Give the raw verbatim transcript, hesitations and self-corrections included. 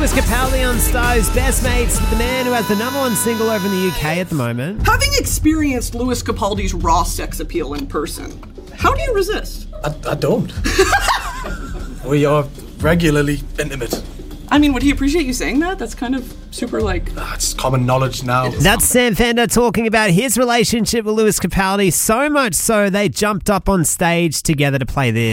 Lewis Capaldi on Star's best mates with the man who has the number one single over in the U K at the moment. Having experienced Lewis Capaldi's raw sex appeal in person, how do you resist? I, I don't. We are regularly intimate. I mean, would he appreciate you saying that? That's kind of super, like... Ah, it's common knowledge now. That's Sam Fender talking about his relationship with Lewis Capaldi, so much so they jumped up on stage together to play this.